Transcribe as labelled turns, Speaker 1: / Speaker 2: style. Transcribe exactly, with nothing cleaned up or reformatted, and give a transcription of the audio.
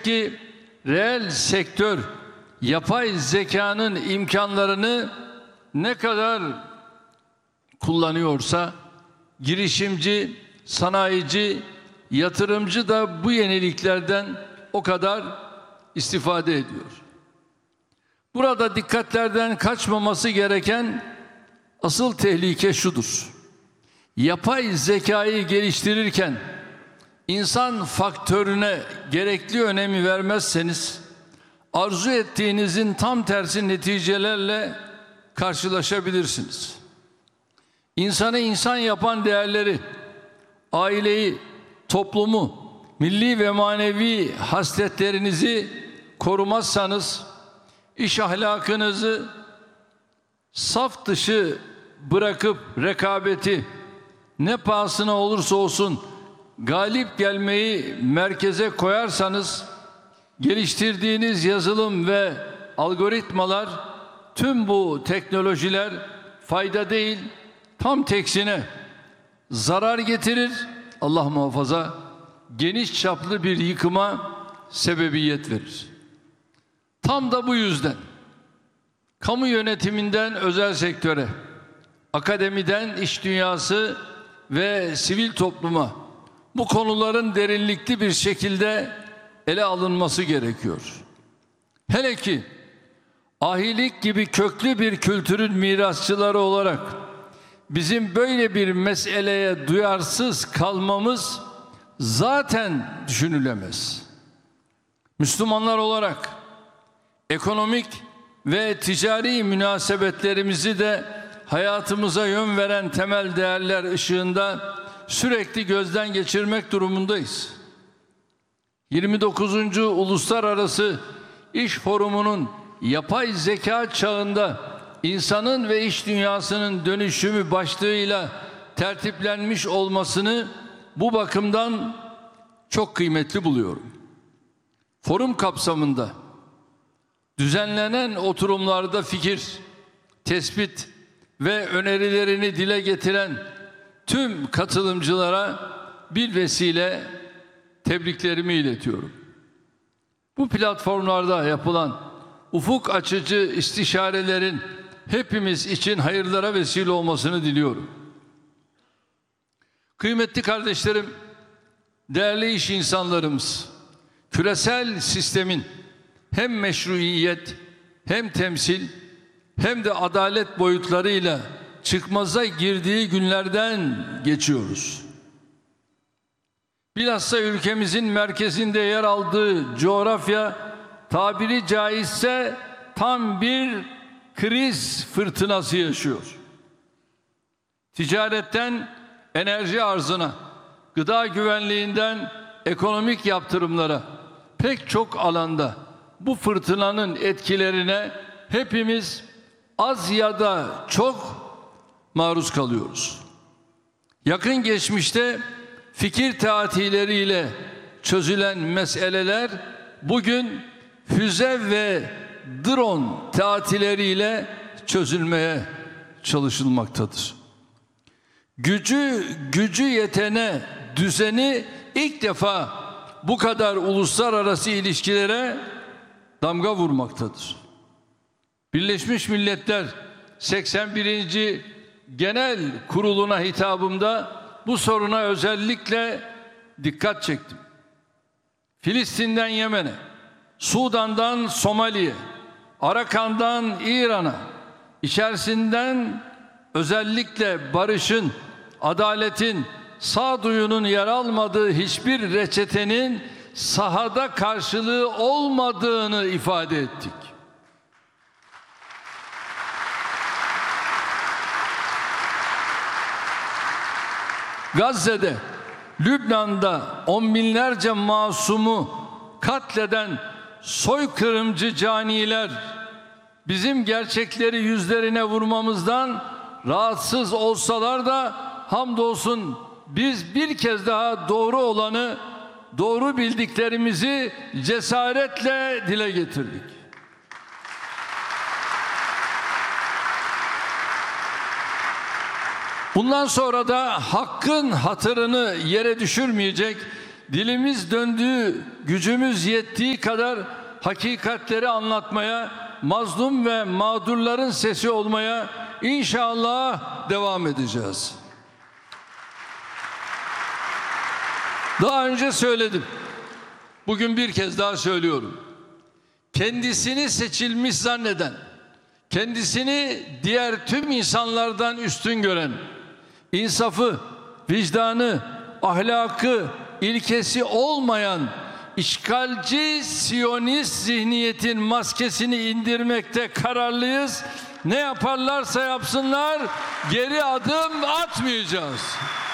Speaker 1: Peki reel sektör yapay zekanın imkanlarını ne kadar kullanıyorsa girişimci, sanayici, yatırımcı da bu yeniliklerden o kadar istifade ediyor. Burada dikkatlerden kaçmaması gereken asıl tehlike şudur: yapay zekayı geliştirirken insan faktörüne gerekli önemi vermezseniz arzu ettiğinizin tam tersi neticelerle karşılaşabilirsiniz. İnsanı insan yapan değerleri, aileyi, toplumu, milli ve manevi hasletlerinizi korumazsanız, iş ahlakınızı saf dışı bırakıp rekabeti ne pahasına olursa olsun galip gelmeyi merkeze koyarsanız, geliştirdiğiniz yazılım ve algoritmalar, tüm bu teknolojiler fayda değil, tam teksine zarar getirir, Allah muhafaza, geniş çaplı bir yıkıma sebebiyet verir. Tam da bu yüzden kamu yönetiminden özel sektöre, akademiden iş dünyası ve sivil topluma bu konuların derinlikli bir şekilde ele alınması gerekiyor. Hele ki ahilik gibi köklü bir kültürün mirasçıları olarak bizim böyle bir meseleye duyarsız kalmamız zaten düşünülemez. Müslümanlar olarak ekonomik ve ticari münasebetlerimizi de hayatımıza yön veren temel değerler ışığında sürekli gözden geçirmek durumundayız. yirmi dokuzuncu Uluslararası İş Forumu'nun yapay zeka çağında insanın ve iş dünyasının dönüşümü başlığıyla tertiplenmiş olmasını bu bakımdan çok kıymetli buluyorum. Forum kapsamında düzenlenen oturumlarda fikir, tespit ve önerilerini dile getiren tüm katılımcılara bir vesile tebriklerimi iletiyorum. Bu platformlarda yapılan ufuk açıcı istişarelerin hepimiz için hayırlara vesile olmasını diliyorum. Kıymetli kardeşlerim, değerli iş insanlarımız, küresel sistemin hem meşruiyet, hem temsil, hem de adalet boyutlarıyla çıkmaza girdiği günlerden geçiyoruz. Bilhassa ülkemizin merkezinde yer aldığı coğrafya tabiri caizse tam bir kriz fırtınası yaşıyor. Ticaretten enerji arzına, gıda güvenliğinden ekonomik yaptırımlara pek çok alanda bu fırtınanın etkilerine hepimiz az ya da çok maruz kalıyoruz. Yakın geçmişte fikir tatileriyle çözülen meseleler bugün füze ve drone tatileriyle çözülmeye çalışılmaktadır. Gücü gücü yetene düzeni ilk defa bu kadar uluslararası ilişkilere damga vurmaktadır. Birleşmiş Milletler seksen birinci Genel Kurulu'na hitabımda bu soruna özellikle dikkat çektim. Filistin'den Yemen'e, Sudan'dan Somali'ye, Arakan'dan İran'a, içerisinden özellikle barışın, adaletin, sağduyunun yer almadığı hiçbir reçetenin sahada karşılığı olmadığını ifade ettik. Gazze'de, Lübnan'da on binlerce masumu katleden soykırımcı caniler bizim gerçekleri yüzlerine vurmamızdan rahatsız olsalar da hamdolsun biz bir kez daha doğru olanı, doğru bildiklerimizi cesaretle dile getirdik. Bundan sonra da hakkın hatırını yere düşürmeyecek, dilimiz döndüğü, gücümüz yettiği kadar hakikatleri anlatmaya, mazlum ve mağdurların sesi olmaya inşallah devam edeceğiz. Daha önce söyledim. Bugün bir kez daha söylüyorum. Kendisini seçilmiş zanneden, kendisini diğer tüm insanlardan üstün gören, insafı, vicdanı, ahlakı, ilkesi olmayan işgalci Siyonist zihniyetin maskesini indirmekte kararlıyız. Ne yaparlarsa yapsınlar geri adım atmayacağız.